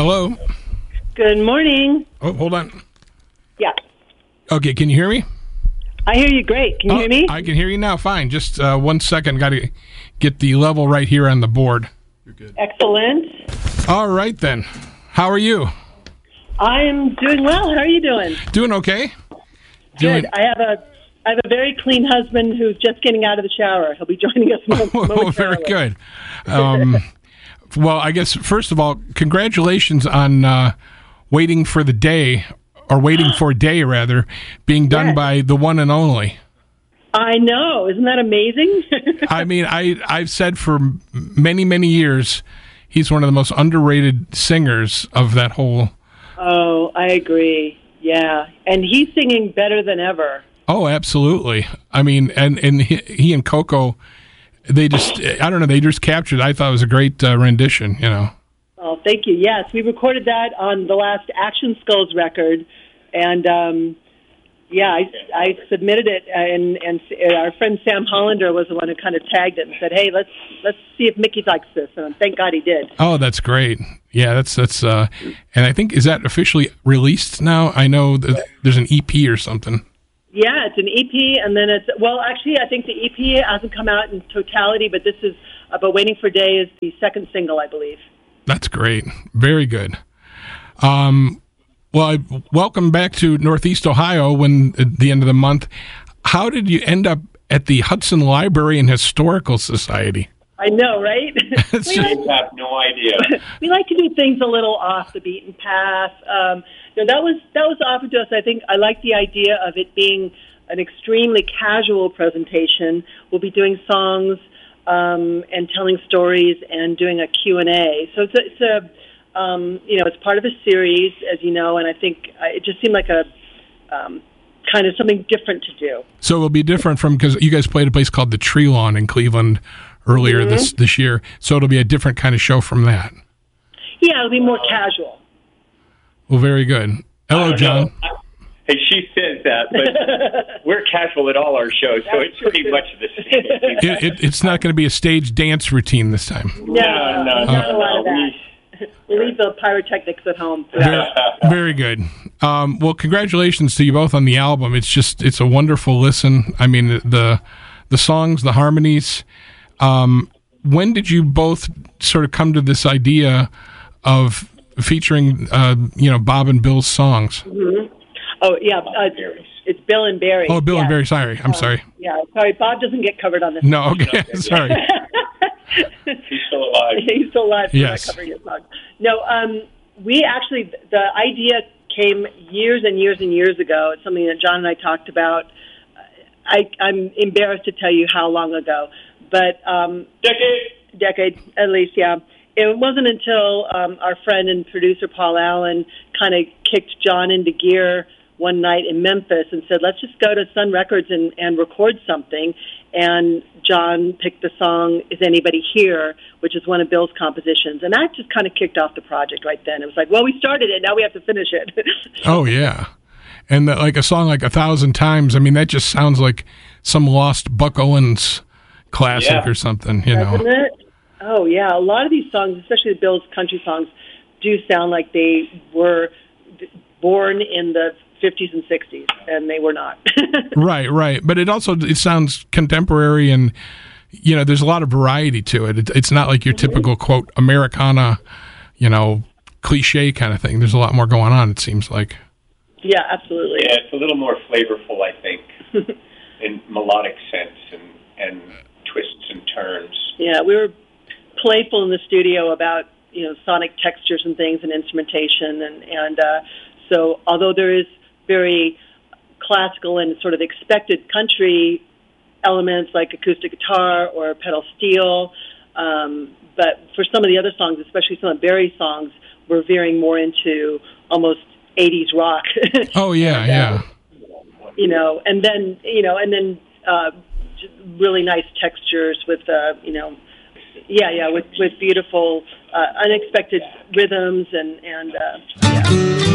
Hello. Good morning. Oh, hold on. Yeah. Okay, can you hear me? I hear you great. Can you hear me? I can hear you now. Fine. Just 1 second. Got to get the level right here on the board. You're good. Excellent. All right, then. How are you? I'm doing well. How are you doing? Doing okay. Good. I have a very clean husband who's just getting out of the shower. He'll be joining us momentarily. Oh, very good. Well, I guess, first of all, congratulations on Waiting for Day, rather, being done by the one and only. I know. Isn't that amazing? I mean, I've said for many, many years, he's one of the most underrated singers of that whole... Oh, I agree. Yeah. And he's singing better than ever. Oh, absolutely. I mean, and he and Coco, they just captured. I thought it was a great rendition, Oh, thank you. Yes, we recorded that on the last Action Skulls record, and I submitted it, and our friend Sam Hollander was the one who kind of tagged it and said, "Hey, let's see if Mickey likes this," and thank God he did. Oh, that's great. Yeah, that's and I think, is that officially released now? I know that there's an EP or something. Yeah, it's an EP, and then actually, I think the EP hasn't come out in totality, but this is, but Waiting for Day is the second single, I believe. That's great. Very good. Well, welcome back to Northeast Ohio at the end of the month. How did you end up at the Hudson Library and Historical Society? I know, right? We have no idea. We like to do things a little off the beaten path. That was offered to us. I think I like the idea of it being an extremely casual presentation. We'll be doing songs and telling stories and doing a Q&A. So it's part of a series, as you know, and I think it just seemed like a kind of something different to do. So it'll be different because you guys played a place called the Tree Lawn in Cleveland earlier this year. So it'll be a different kind of show from that. Yeah, it'll be more casual. Well, very good. Hello, John. Hey, she says that, but we're casual at all our shows, so it's pretty much the same. It's not going to be a stage dance routine this time. No, not a lot of that. We leave the pyrotechnics at home. Very good. Well, congratulations to you both on the album. It's a wonderful listen. I mean, the songs, the harmonies. When did you both sort of come to this idea of featuring, Bob and Bill's songs? Mm-hmm. Oh, yeah. It's Bill and Barry. Oh, Bill and Barry. Sorry. I'm sorry. Yeah, sorry. Bob doesn't get covered on this. No, okay. Sorry. He's still alive. He's still alive. So yes. I cover your song. No, we actually, the idea came years and years and years ago. It's something that John and I talked about. I'm embarrassed to tell you how long ago, but decade at least, yeah. It wasn't until our friend and producer Paul Allen kind of kicked John into gear one night in Memphis and said, let's just go to Sun Records and record something. And John picked the song, Is Anybody Here?, which is one of Bill's compositions. And that just kind of kicked off the project right then. It was like, well, we started it, now we have to finish it. Oh, yeah. And like a song like 1,000 Times, I mean, that just sounds like some lost Buck Owens classic or something, Doesn't it? Oh, yeah. A lot of these songs, especially Bill's country songs, do sound like they were born in the 50s and 60s, and they were not. Right. But it sounds contemporary, and, there's a lot of variety to it. It's not like your typical, quote, Americana, cliche kind of thing. There's a lot more going on, it seems like. Yeah, absolutely. Yeah, it's a little more flavorful, I think, in melodic sense and twists and turns. Yeah, we were playful in the studio about, sonic textures and things and instrumentation. And so although there is very classical and sort of expected country elements like acoustic guitar or pedal steel, but for some of the other songs, especially some of Barry's songs, we're veering more into almost 80s rock. Oh, yeah, yeah. And then just really nice textures with, with beautiful, unexpected rhythms and yeah.